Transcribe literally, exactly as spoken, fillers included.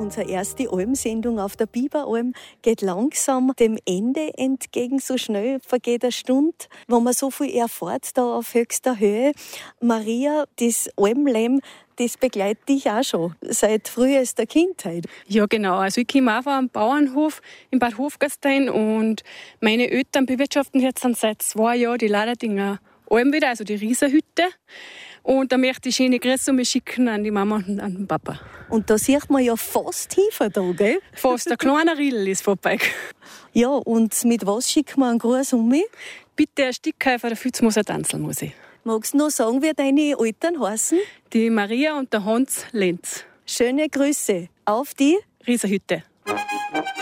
Unsere erste Almsendung auf der Biberalm geht langsam dem Ende entgegen. So schnell vergeht eine Stunde, wo man so viel erfährt da auf höchster Höhe. Maria, das Almleben, das begleitet dich auch schon seit frühester Kindheit. Ja, genau. Also ich komme auch von einem Bauernhof in Bad Hofgastein und meine Eltern bewirtschaften jetzt seit zwei Jahren die Laderdinger Alm wieder, also die Riesenhütte. Und da möchte ich schöne Grüße mich schicken an die Mama und an den Papa. Und da sieht man ja fast Hefe da, gell? Fast, ein kleiner Riedel ist vorbei. Ja, und mit was schickt man einen Gruß um mich? Bitte ein Stückchen von der Fützmoser Tanzelmusik. Magst du noch sagen, wie deine Eltern heißen? Die Maria und der Hans Lenz. Schöne Grüße auf die Riesenhütte.